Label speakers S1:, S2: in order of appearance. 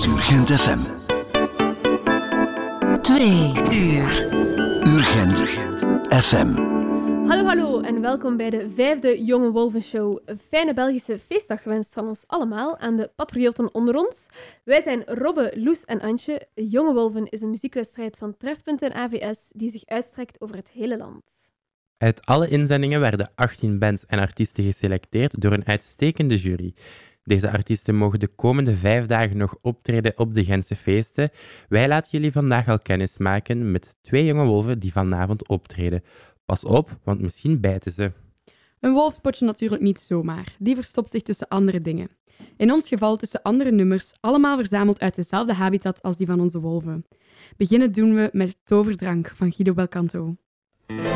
S1: Urgent FM.
S2: 2 uur.
S1: Urgent FM.
S3: Hallo en welkom bij de 5e Jonge Wolven Show. Een fijne Belgische feestdag gewenst van ons allemaal aan de patriotten onder ons. Wij zijn Robbe, Loes en Antje. Jonge Wolven is een muziekwedstrijd van Trefpunt en AVS die zich uitstrekt over het hele land.
S4: Uit alle inzendingen werden 18 bands en artiesten geselecteerd door een uitstekende jury. Deze artiesten mogen de komende 5 dagen nog optreden op de Gentse feesten. Wij laten jullie vandaag al kennis maken met 2 jonge wolven die vanavond optreden. Pas op, want misschien bijten ze.
S5: Een wolf spot je natuurlijk niet zomaar. Die verstopt zich tussen andere dingen. In ons geval tussen andere nummers, allemaal verzameld uit dezelfde habitat als die van onze wolven. Beginnen doen we met Toverdrank van Guido Belcanto.